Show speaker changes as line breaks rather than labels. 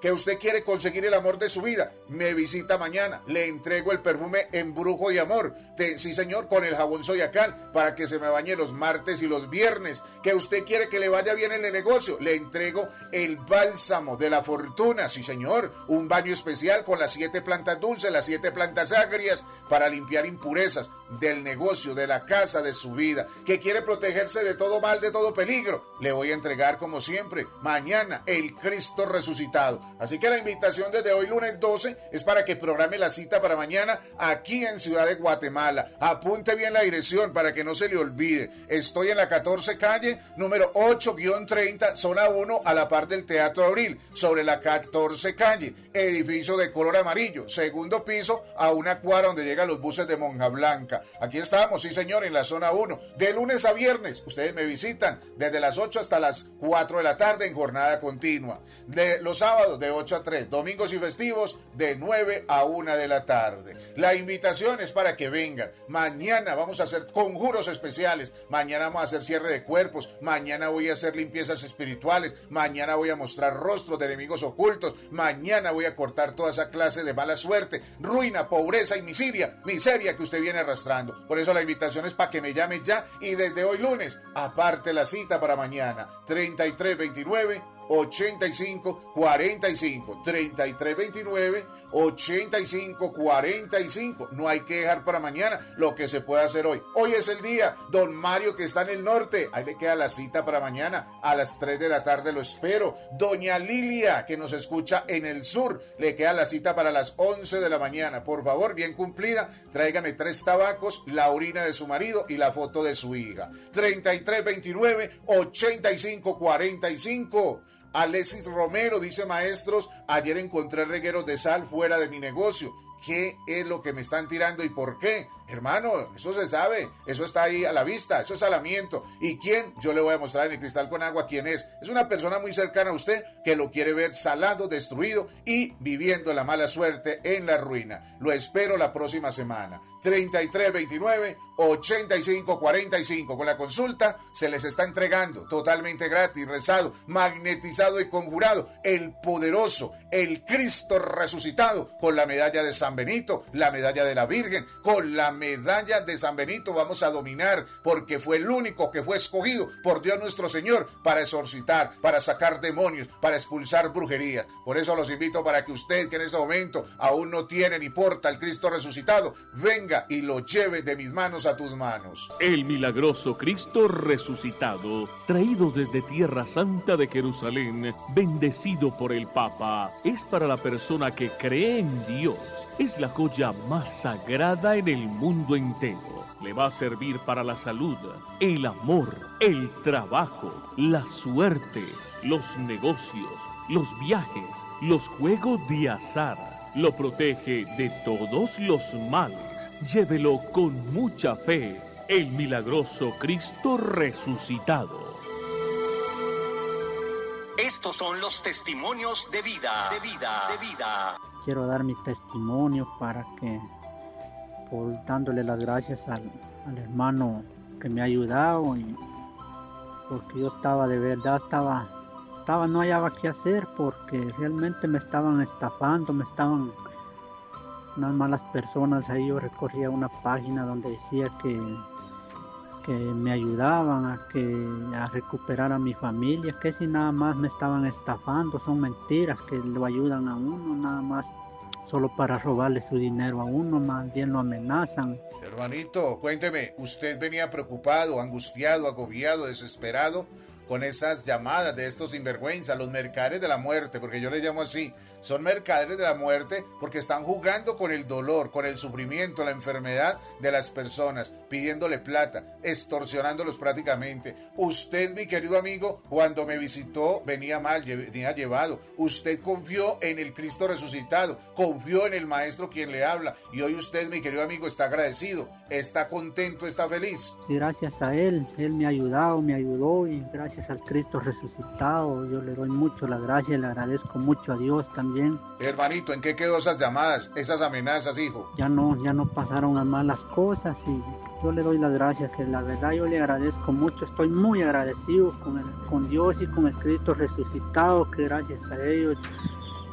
que usted quiere conseguir el amor de su vida, me visita mañana, le entrego el perfume Embrujo de Amor, sí señor, con el jabón Soyacal, para que se me bañe los martes y los viernes, que usted quiere que le vaya bien en el negocio, le entrego el bálsamo de la fortuna, sí señor, un baño especial con las 7 plantas dulces, las 7 plantas agrias, para limpiar impurezas del negocio, de la casa, de su vida, que quiere protegerse de todo mal, de todo peligro, le voy a entregar como siempre, mañana, el Cristo resucitado. Así que la invitación desde hoy lunes 12 es para que programe la cita para mañana aquí en Ciudad de Guatemala. Apunte bien la dirección para que no se le olvide. Estoy en la 14 calle, número 8-30, zona 1, a la par del Teatro Abril, sobre la 14 calle, edificio de color amarillo, segundo piso, a una cuadra donde llegan los buses de Monja Blanca. Aquí estamos, sí señor, en la zona 1, de lunes a viernes. Ustedes me visitan desde las 8 hasta las 4 de la tarde en jornada continua. De los sábados de 8 a 3, domingos y festivos de 9 a 1 de la tarde. La invitación es para que vengan. Mañana vamos a hacer conjuros especiales, mañana vamos a hacer cierre de cuerpos, mañana voy a hacer limpiezas espirituales, mañana voy a mostrar rostros de enemigos ocultos, mañana voy a cortar toda esa clase de mala suerte, ruina, pobreza y miseria que usted viene arrastrando. Por eso la invitación es para que me llame ya y desde hoy lunes aparte la cita para mañana, 3329 8545 3329 8545. No hay que dejar para mañana lo que se puede hacer hoy. Hoy es el día. Don Mario, que está en el norte, ahí le queda la cita para mañana a las 3 de la tarde, lo espero. Doña Lilia, que nos escucha en el sur, le queda la cita para las 11 de la mañana. Por favor, bien cumplida, tráigame 3 tabacos, la orina de su marido y la foto de su hija. 3329 8545. Alexis Romero dice: maestros, ayer encontré regueros de sal fuera de mi negocio. ¿Qué es lo que me están tirando y por qué? Hermano, eso se sabe, eso está ahí a la vista, eso es salamiento. ¿Y quién? Yo le voy a mostrar en el cristal con agua quién es. Es una persona muy cercana a usted que lo quiere ver salado, destruido y viviendo la mala suerte en la ruina. Lo espero la próxima semana. 3329 8545. Con la consulta se les está entregando totalmente gratis, rezado, magnetizado y conjurado el poderoso, el Cristo resucitado, con la medalla de San Benito, la medalla de la Virgen. Con la medalla de San Benito vamos a dominar, porque fue el único que fue escogido por Dios nuestro Señor para exorcitar, para sacar demonios, para expulsar brujerías. Por eso los invito para que usted, que en este momento aún no tiene ni porta el Cristo resucitado, venga y lo lleve de mis manos a tus manos.
El milagroso Cristo resucitado, traído desde Tierra Santa de Jerusalén, bendecido por el Papa, es para la persona que cree en Dios. Es la joya más sagrada en el mundo entero. Le va a servir para la salud, el amor, el trabajo, la suerte, los negocios, los viajes, los juegos de azar. Lo protege de todos los males. Llévelo con mucha fe. El milagroso Cristo resucitado.
Estos son los testimonios de vida.
Quiero dar mi testimonio dándole las gracias al hermano que me ha ayudado, y porque yo estaba no hallaba qué hacer, porque realmente me estaban estafando, unas malas personas. Ahí yo recorría una página donde decía que me ayudaban a recuperar a mi familia, que si nada más me estaban estafando, son mentiras, que lo ayudan a uno nada más solo para robarle su dinero a uno, más bien lo amenazan.
Hermanito, cuénteme, ¿usted venía preocupado, angustiado, agobiado, desesperado con esas llamadas de estos sinvergüenzas, los mercaderes de la muerte? Porque yo les llamo así, son mercaderes de la muerte porque están jugando con el dolor, con el sufrimiento, la enfermedad de las personas, pidiéndole plata, extorsionándolos prácticamente. Usted, mi querido amigo, cuando me visitó venía mal, venía llevado. Usted confió en el Cristo resucitado, confió en el Maestro quien le habla, y hoy usted, mi querido amigo, está agradecido, está contento, está feliz.
Sí, gracias a él me ha ayudado, me ayudó, y gracias al Cristo resucitado yo le doy mucho la gracia, le agradezco mucho a Dios también.
Hermanito, ¿en qué quedó esas llamadas, esas amenazas, hijo?
Ya no pasaron a malas cosas, y yo le doy las gracias, que la verdad yo le agradezco mucho, estoy muy agradecido con Dios y con el Cristo resucitado, que gracias a ellos